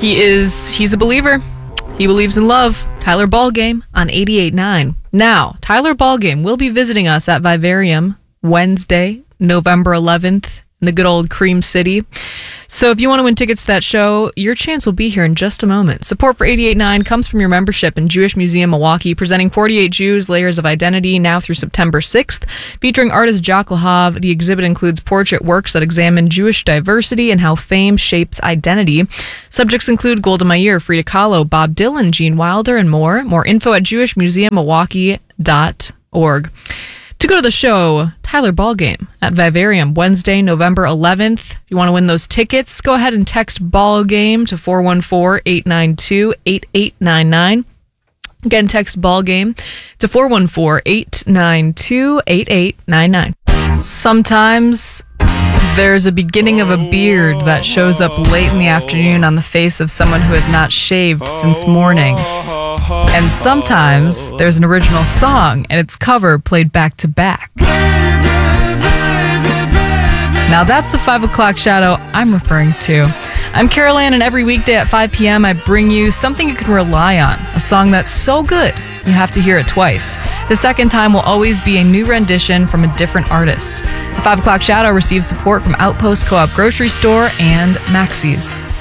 He's a believer. He believes in love. Tyler Ballgame on 88.9. Now, Tyler Ballgame will be visiting us at Vivarium Wednesday, November 11th in the good old Cream City. So if you want to win tickets to that show, your chance will be here in just a moment. Support for 88.9 comes from your membership in Jewish Museum Milwaukee, presenting 48 Jews, Layers of Identity, now through September 6th. Featuring artist Jacques Lahav, the exhibit includes portrait works that examine Jewish diversity and how fame shapes identity. Subjects include Golda Meir, Frida Kahlo, Bob Dylan, Gene Wilder, and more. More info at jewishmuseummilwaukee.org. To go to the show, Tyler Ballgame at Vivarium Wednesday, November 11th. If you want to win those tickets, go ahead and text Ballgame to 414-892-8899. Again, text Ballgame to 414-892-8899. Sometimes there's a beginning of a beard that shows up late in the afternoon on the face of someone who has not shaved since morning. And sometimes there's an original song and its cover played back to back. Now that's the 5 o'clock shadow I'm referring to. I'm Carol Ann, and every weekday at 5 p.m. I bring you something you can rely on, a song that's so good you have to hear it twice. The second time will always be a new rendition from a different artist. The 5 o'clock shadow receives support from Outpost Co-op Grocery Store and Maxey's.